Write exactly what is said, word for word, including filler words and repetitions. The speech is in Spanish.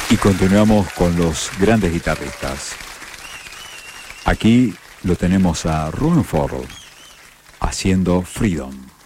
Y continuamos con los grandes guitarristas. Aquí lo tenemos a Rubén Ford haciendo Freedom.